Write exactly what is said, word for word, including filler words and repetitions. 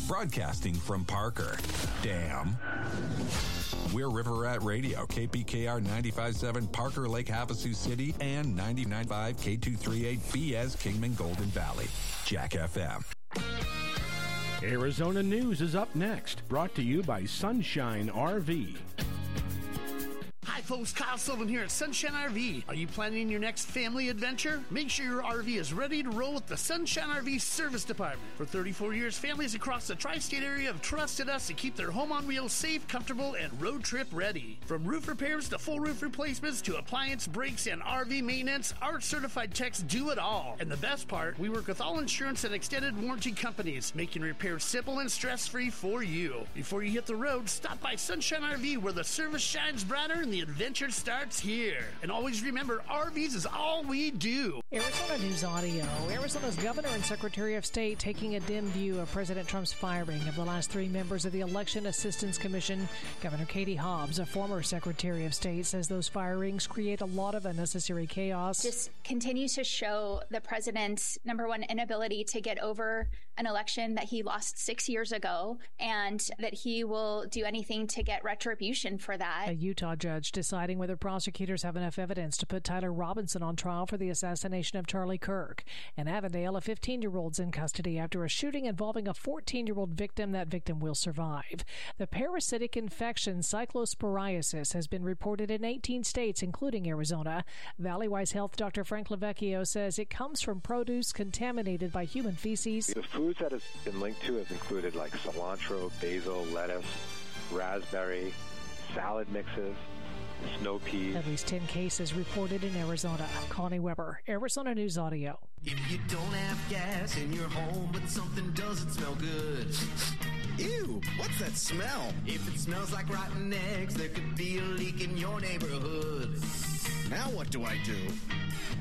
broadcasting from Parker. Damn. We're River Rat Radio, K P K R ninety-five point seven, Parker Lake, Havasu City, and ninety-nine point five K two thirty-eight B S Kingman Golden Valley. Jack F M. Arizona News is up next, brought to you by Sunshine R V. Hi folks, Kyle Sullivan here at Sunshine R V. Are you planning your next family adventure? Make sure your R V is ready to roll with the Sunshine R V Service Department. For thirty-four years, families across the tri-state area have trusted us to keep their home on wheels safe, comfortable, and road trip ready. From roof repairs to full roof replacements to appliance brakes and R V maintenance, our certified techs do it all. And the best part, we work with all insurance and extended warranty companies, making repairs simple and stress-free for you. Before you hit the road, stop by Sunshine R V where the service shines brighter and the adventure starts here. And always remember, R Vs is all we do. Arizona News Audio. Arizona's Governor and Secretary of State taking a dim view of President Trump's firing of the last three members of the Election Assistance Commission. Governor Katie Hobbs, a former Secretary of State, says those firings create a lot of unnecessary chaos. Just continues to show the president's, number one, inability to get over an election that he lost six years ago, and that he will do anything to get retribution for that. A Utah judge deciding whether prosecutors have enough evidence to put Tyler Robinson on trial for the assassination of Charlie Kirk. In Avondale, a fifteen-year-old's in custody after a shooting involving a fourteen-year-old victim. That victim will survive. The parasitic infection cyclosporiasis has been reported in eighteen states, including Arizona. Valleywise Health Doctor Frank Lavecchio says it comes from produce contaminated by human feces. The foods that it's been linked to have included like cilantro, basil, lettuce, raspberry, salad mixes, snow peas. At least ten cases reported in Arizona. Connie Weber, Arizona News Audio. If you don't have gas in your home, but something doesn't smell good. Ew, what's that smell? If it smells like rotten eggs, there could be a leak in your neighborhood. Now what do I do?